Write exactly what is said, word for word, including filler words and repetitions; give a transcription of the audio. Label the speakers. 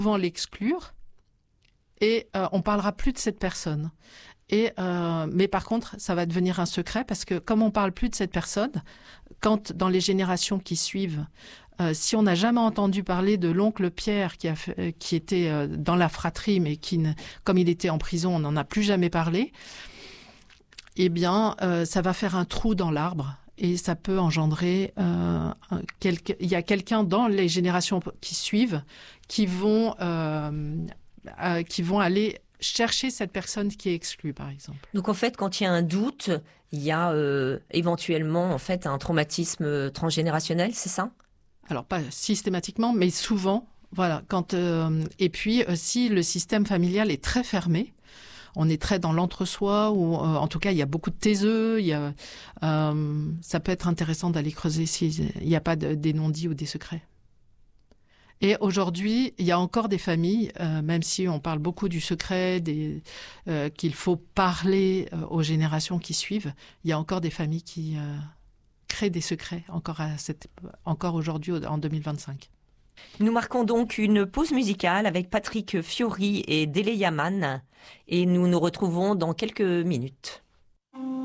Speaker 1: souvent l'exclure et euh, on parlera plus de cette personne. Et, euh, mais par contre, ça va devenir un secret parce que comme on parle plus de cette personne, quand dans les générations qui suivent, euh, si on n'a jamais entendu parler de l'oncle Pierre qui, a fait, qui était euh, dans la fratrie, mais qui, ne, comme il était en prison, on n'en a plus jamais parlé, eh bien, euh, ça va faire un trou dans l'arbre et ça peut engendrer... Euh, un, quelque, il y a quelqu'un dans les générations qui suivent qui vont, euh, euh, qui vont aller... chercher cette personne qui est exclue, par exemple.
Speaker 2: Donc en fait, quand il y a un doute, il y a euh, éventuellement en fait un traumatisme transgénérationnel, c'est ça?
Speaker 1: Alors pas systématiquement, mais souvent, voilà. Quand euh, et puis euh, si le système familial est très fermé, on est très dans l'entre-soi ou euh, en tout cas il y a beaucoup de taiseux. Il y a, euh, ça peut être intéressant d'aller creuser s'il n'y a pas de, des non-dits ou des secrets. Et aujourd'hui, il y a encore des familles, euh, même si on parle beaucoup du secret, des, euh, qu'il faut parler euh, aux générations qui suivent, il y a encore des familles qui euh, créent des secrets, encore, à cette, encore aujourd'hui, en deux mille vingt-cinq.
Speaker 2: Nous marquons donc une pause musicale avec Patrick Fiori et Dele Yaman, et nous nous retrouvons dans quelques minutes.